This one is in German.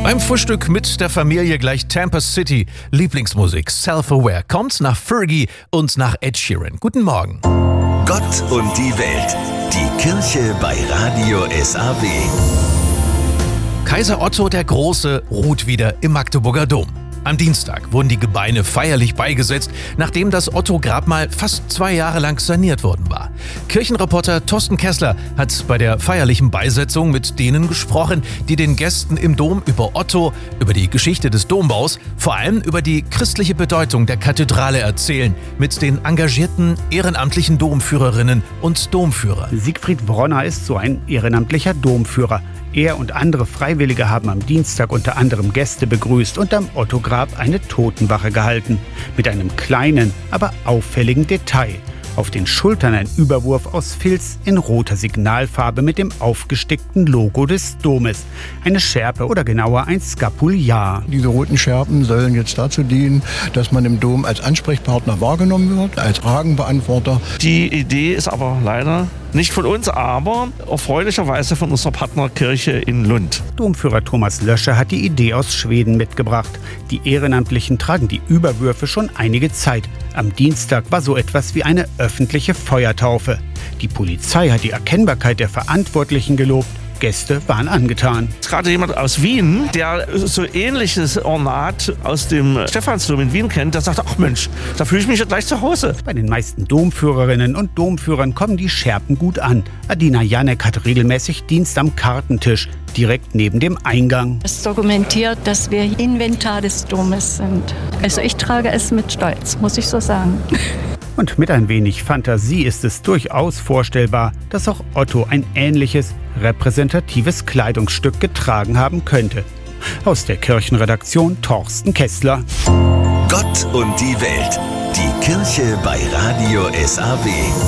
Beim Frühstück mit der Familie gleich Tampa City. Lieblingsmusik Self-Aware kommt nach Fergie und nach Ed Sheeran. Guten Morgen. Gott und die Welt. Die Kirche bei Radio SAW. Kaiser Otto der Große ruht wieder im Magdeburger Dom. Am Dienstag wurden die Gebeine feierlich beigesetzt, nachdem das Otto-Grabmal fast 2 Jahre lang saniert worden war. Kirchenreporter Thorsten Kessler hat bei der feierlichen Beisetzung mit denen gesprochen, die den Gästen im Dom über Otto, über die Geschichte des Dombaus, vor allem über die christliche Bedeutung der Kathedrale erzählen, mit den engagierten ehrenamtlichen Domführerinnen und Domführern. Siegfried Bronner ist so ein ehrenamtlicher Domführer. Er und andere Freiwillige haben am Dienstag unter anderem Gäste begrüßt und am Otto-Grab eine Totenwache gehalten. Mit einem kleinen, aber auffälligen Detail. Auf den Schultern ein Überwurf aus Filz in roter Signalfarbe mit dem aufgestickten Logo des Domes. Eine Schärpe oder genauer ein Skapuliar. Diese roten Schärpen sollen jetzt dazu dienen, dass man im Dom als Ansprechpartner wahrgenommen wird, als Fragenbeantworter. Die Idee ist aber leider nicht von uns, aber erfreulicherweise von unserer Partnerkirche in Lund. Domführer Thomas Lösche hat die Idee aus Schweden mitgebracht. Die Ehrenamtlichen tragen die Überwürfe schon einige Zeit. Am Dienstag war so etwas wie eine öffentliche Feuertaufe. Die Polizei hat die Erkennbarkeit der Verantwortlichen gelobt. Gäste waren angetan. Gerade jemand aus Wien, der so ähnliches Ornat aus dem Stephansdom in Wien kennt, der sagt, ach Mensch, da fühle ich mich ja gleich zu Hause. Bei den meisten Domführerinnen und Domführern kommen die Schärpen gut an. Adina Janek hat regelmäßig Dienst am Kartentisch, direkt neben dem Eingang. Es dokumentiert, dass wir Inventar des Domes sind. Also ich trage es mit Stolz, muss ich so sagen. Und mit ein wenig Fantasie ist es durchaus vorstellbar, dass auch Otto ein ähnliches, repräsentatives Kleidungsstück getragen haben könnte. Aus der Kirchenredaktion Thorsten Kessler. Gott und die Welt. Die Kirche bei Radio SAW.